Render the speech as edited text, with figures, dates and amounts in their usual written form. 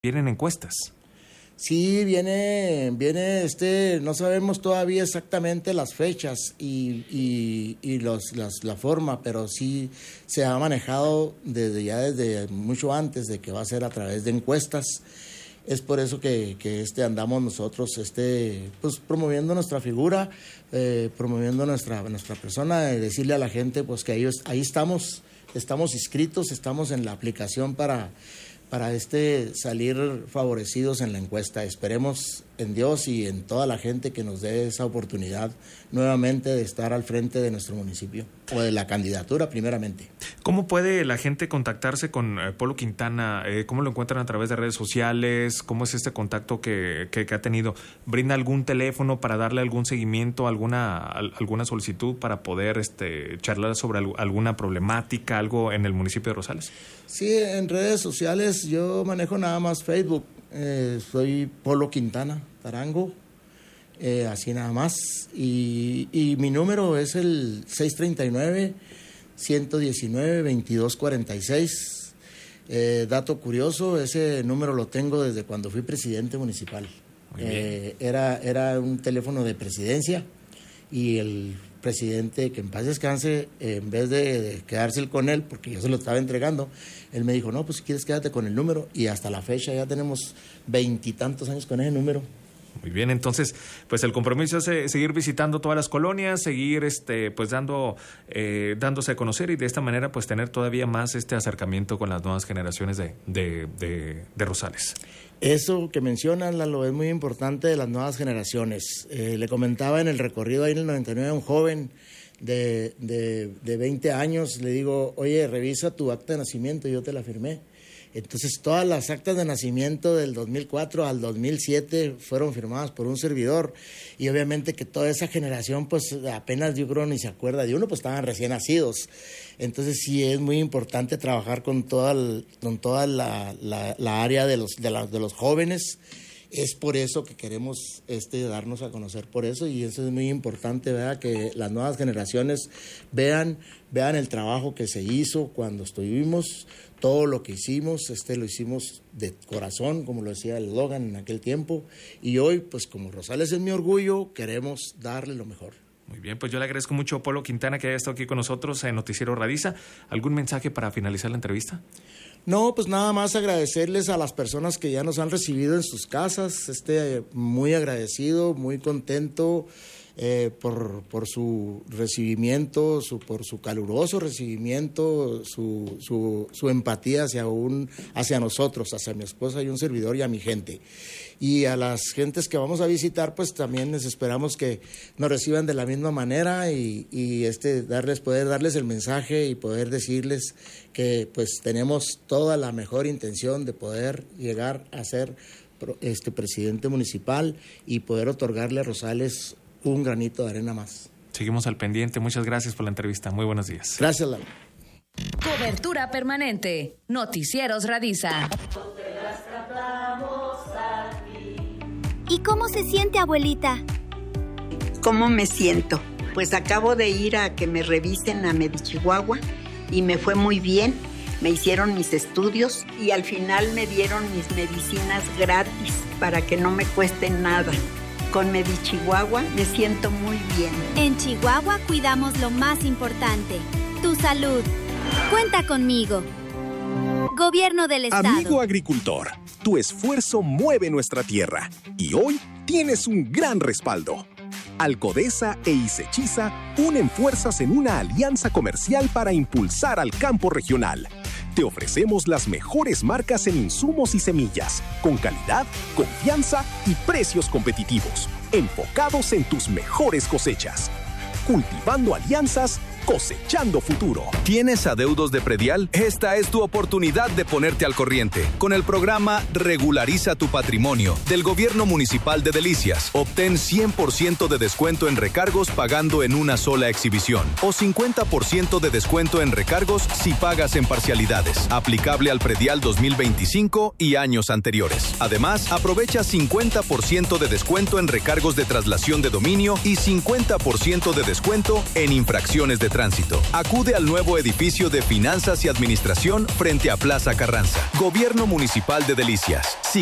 vienen encuestas. Sí, viene, no sabemos todavía exactamente las fechas y la forma, pero sí se ha manejado desde mucho antes de que va a ser a través de encuestas. Es por eso que andamos nosotros pues promoviendo nuestra figura, promoviendo nuestra persona, decirle a la gente pues que ahí estamos inscritos, estamos en la aplicación para salir favorecidos en la encuesta. Esperemos en Dios y en toda la gente que nos dé esa oportunidad nuevamente de estar al frente de nuestro municipio, o de la candidatura primeramente. ¿Cómo puede la gente contactarse con Polo Quintana? ¿Cómo lo encuentran a través de redes sociales? ¿Cómo es este contacto que ha tenido? ¿Brinda algún teléfono para darle algún seguimiento, alguna solicitud para poder charlar sobre alguna problemática, algo en el municipio de Rosales? Sí, en redes sociales yo manejo nada más Facebook. Soy Polo Quintana Tarango, así nada más. Y mi número es el 639-119-2246. Dato curioso, ese número lo tengo desde cuando fui presidente municipal. Era un teléfono de presidencia y el presidente, que en paz descanse, en vez de quedarse con él, porque yo se lo estaba entregando, él me dijo, no, pues si quieres quédate con el número, y hasta la fecha ya tenemos 20 y tantos años con ese número. Muy bien, entonces, pues el compromiso es seguir visitando todas las colonias, seguir pues dándose a conocer, y de esta manera pues tener todavía más acercamiento con las nuevas generaciones de Rosales. Eso que mencionan, Lalo, es muy importante de las nuevas generaciones. Le comentaba en el recorrido ahí en el 99 a un joven de 20 años, le digo, oye, revisa tu acta de nacimiento, y yo te la firmé. Entonces todas las actas de nacimiento del 2004 al 2007 fueron firmadas por un servidor, y obviamente que toda esa generación pues apenas yo creo ni se acuerda de uno, pues estaban recién nacidos. Entonces sí es muy importante trabajar con toda la área de los jóvenes. Es por eso que queremos darnos a conocer por eso, y eso es muy importante, ¿verdad? Que las nuevas generaciones vean el trabajo que se hizo cuando estuvimos, todo lo que hicimos, lo hicimos de corazón, como lo decía el Logan en aquel tiempo, y hoy, pues como Rosales es mi orgullo, queremos darle lo mejor. Muy bien, pues yo le agradezco mucho a Polo Quintana que haya estado aquí con nosotros en Noticiero Radiza. ¿Algún mensaje para finalizar la entrevista? No, pues nada más agradecerles a las personas que ya nos han recibido en sus casas, muy agradecido, muy contento por su recibimiento, por su caluroso recibimiento, su empatía hacia nosotros, hacia mi esposa y un servidor y a mi gente. Y a las gentes que vamos a visitar, pues también les esperamos que nos reciban de la misma manera y poder darles el mensaje y poder decirles que pues tenemos toda la mejor intención de poder llegar a ser presidente municipal y poder otorgarle a Rosales un granito de arena más. Seguimos al pendiente. Muchas gracias por la entrevista. Muy buenos días. Gracias, Lalo. Cobertura permanente. Noticieros Radiza. ¿Y cómo se siente, abuelita? ¿Cómo me siento? Pues acabo de ir a que me revisen a Medichihuahua y me fue muy bien. Me hicieron mis estudios y al final me dieron mis medicinas gratis para que no me cuesten nada. Con Medichihuahua me siento muy bien. En Chihuahua cuidamos lo más importante, tu salud. Cuenta conmigo. Gobierno del Estado. Amigo agricultor, tu esfuerzo mueve nuestra tierra y hoy tienes un gran respaldo. Alcodesa e Isechiza unen fuerzas en una alianza comercial para impulsar al campo regional. Te ofrecemos las mejores marcas en insumos y semillas, con calidad, confianza y precios competitivos, enfocados en tus mejores cosechas. Cultivando alianzas, cosechando futuro. ¿Tienes adeudos de predial? Esta es tu oportunidad de ponerte al corriente. Con el programa Regulariza tu Patrimonio del Gobierno Municipal de Delicias, obtén 100% de descuento en recargos pagando en una sola exhibición o 50% de descuento en recargos si pagas en parcialidades. Aplicable al predial 2025 y años anteriores. Además, aprovecha 50% de descuento en recargos de traslación de dominio y 50% de descuento en infracciones de tránsito. Acude al nuevo edificio de Finanzas y Administración frente a Plaza Carranza. Gobierno Municipal de Delicias.